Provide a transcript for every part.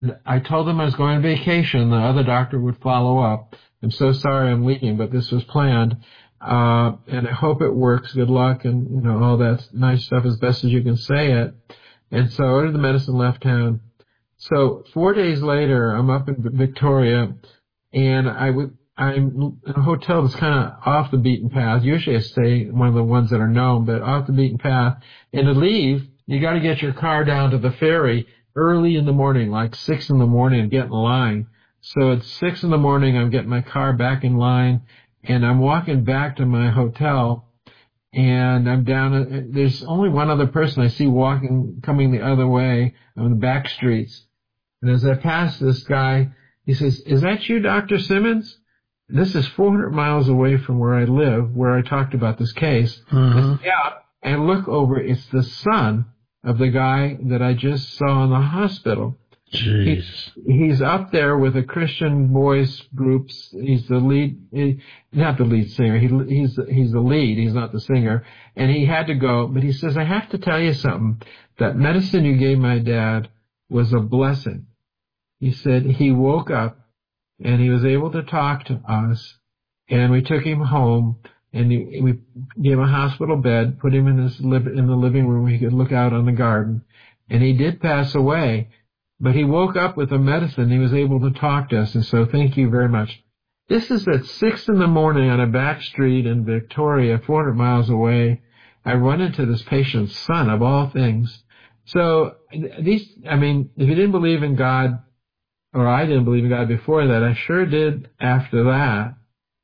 I told them I was going on vacation. The other doctor would follow up. I'm so sorry I'm leaving, but this was planned. And I hope it works. Good luck and, all that nice stuff as best as you can say it. And so I ordered the medicine, left town. So 4 days later, I'm up in Victoria, and I'm in a hotel that's kind of off the beaten path. Usually I stay in one of the ones that are known, but off the beaten path. And to leave, you got to get your car down to the ferry early in the morning, like 6 in the morning, and get in line. So at 6 in the morning, I'm getting my car back in line, and I'm walking back to my hotel, and I'm down. There's only one other person I see coming the other way on the back streets. And as I pass this guy, he says, "Is that you, Dr. Simmons?" This is 400 miles away from where I live, where I talked about this case. I said, yeah, and look over, it's the son of the guy that I just saw in the hospital. Jeez. He's up there with a Christian voice groups. He's the lead, not the lead singer. He's the lead. He's not the singer. And he had to go, but he says, "I have to tell you something. That medicine you gave my dad was a blessing." He said he woke up and he was able to talk to us, and we took him home, and we gave him a hospital bed, put him in the living room where he could look out on the garden, and he did pass away, but he woke up with the medicine. He was able to talk to us, and so thank you very much. This is at 6 in the morning on a back street in Victoria, 400 miles away. I run into this patient's son, of all things. So if you didn't believe in God, or I didn't believe in God before that, I sure did after that.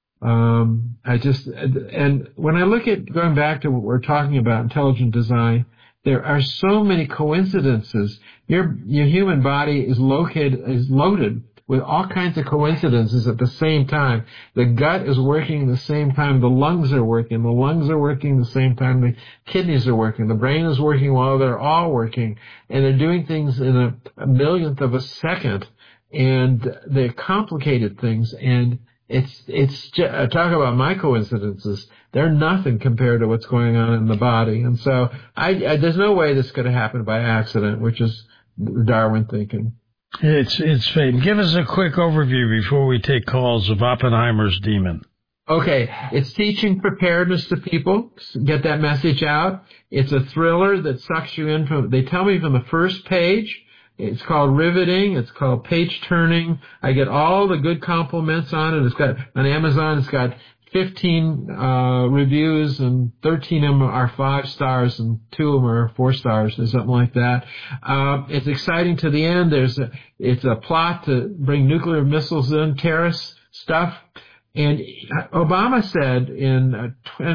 And when I look at going back to what we're talking about, intelligent design, there are so many coincidences. Your human body is loaded with all kinds of coincidences at the same time. The gut is working at the same time the lungs are working. The lungs are working at the same time the kidneys are working. The brain is working while they're all working. And they're doing things in a millionth of a second. And they're complicated things. And it's talk about my coincidences. They're nothing compared to what's going on in the body. And so there's no way this could have happened by accident, which is Darwin thinking. It's fate. Give us a quick overview before we take calls of Oppenheimer's Demon. Okay, it's teaching preparedness to people. Get that message out. It's a thriller that sucks you in they tell me from the first page. It's called riveting. It's called page turning. I get all the good compliments on it. It's got on Amazon. It's got 15 reviews, and 13 of them are 5 stars, and 2 of them are 4 stars, or something like that. It's exciting to the end. It's a plot to bring nuclear missiles in, terrorist stuff. And Obama said in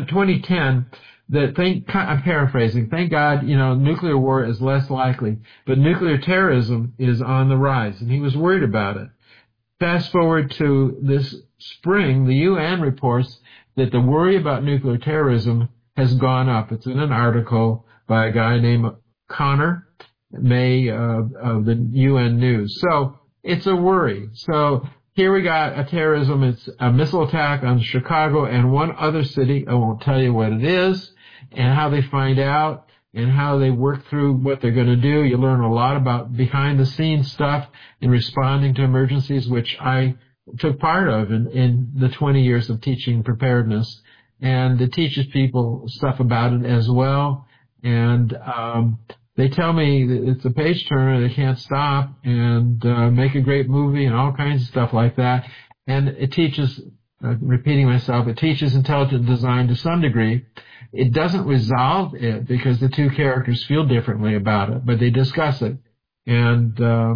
2010 that I'm paraphrasing, thank God, nuclear war is less likely, but nuclear terrorism is on the rise, and he was worried about it. Fast forward to this spring, the UN reports that the worry about nuclear terrorism has gone up. It's in an article by a guy named Connor May of the UN News. So it's a worry. So here we got a terrorism. It's a missile attack on Chicago and one other city. I won't tell you what it is and how they find out and how they work through what they're going to do. You learn a lot about behind-the-scenes stuff in responding to emergencies, which I took part of in the 20 years of teaching preparedness. And it teaches people stuff about it as well. And they tell me that it's a page-turner, they can't stop, and make a great movie and all kinds of stuff like that. And it teaches, repeating myself, it teaches intelligent design to some degree. It doesn't resolve it because the two characters feel differently about it, but they discuss it. And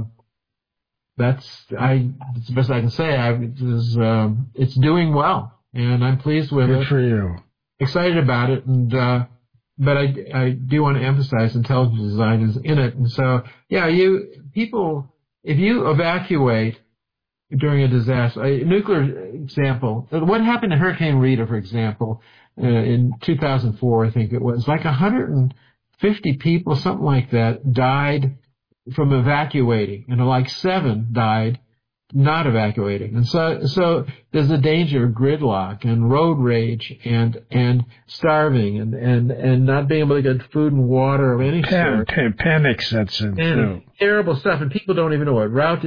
that's the best I can say. It's doing well, and I'm pleased with it. Good for you. Excited about it, and but I do want to emphasize intelligent design is in it. And so, yeah, if you evacuate during a disaster, a nuclear example, what happened to Hurricane Rita, for example, in 2004, I think it was, like 150 people, something like that, died from evacuating, and like 7 died not evacuating. And so there's a danger of gridlock and road rage and starving and not being able to get food and water of any sort. Panic sets in, too. Terrible stuff, and people don't even know what route to